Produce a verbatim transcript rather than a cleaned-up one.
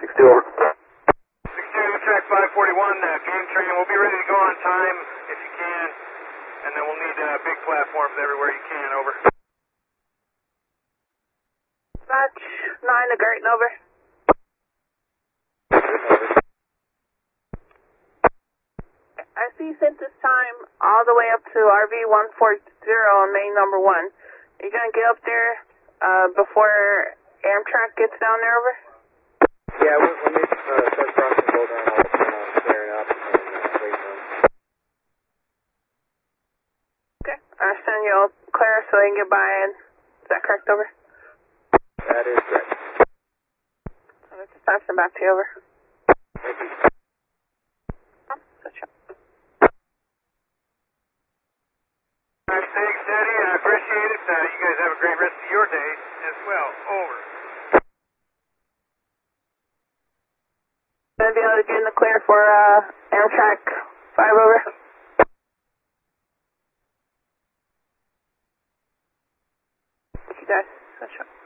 six two over. six two, track five forty-one, uh, game train. We'll be ready to go on time if you can. And then we'll need uh, big platforms everywhere you can, over. Match nine to Garton, over. I see census time all the way up to R V one forty on main number one. Are you going to get up there uh, before Amtrak gets down there, over? Yeah, when, when they uh, start crossing the down, I'll plan on clearing up and uh, wait for them. Okay. I'll send you all clear so they can get by. And is that correct, over? That is correct. So let's just pass them back to you, over. Thank you. Oh, that's right. All right, stay steady. I appreciate it. Uh, you guys have a great rest of your day as well. Over. Going to be able to get in the clear for uh, Amtrak five, over. Thank you guys. That's right.